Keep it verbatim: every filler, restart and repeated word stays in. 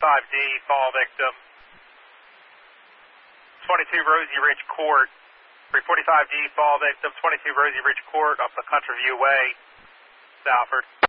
five D, fall victim. twenty-two Rosie Ridge Court. three forty-five D, fall victim. twenty-two Rosie Ridge Court up the Country View Way, Salford.